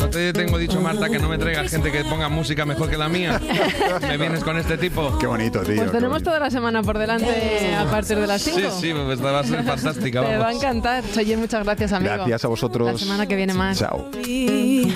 No te tengo dicho, Marta, que no me traigas gente que ponga música mejor que la mía. Me vienes con este tipo. Qué bonito, tío. Pues tenemos toda la semana por delante a partir de las 5. Sí, pues va a ser fantástica. Te vamos. va a encantar. Oye, muchas gracias, amigo. Gracias a vosotros. La semana que viene más. Chao.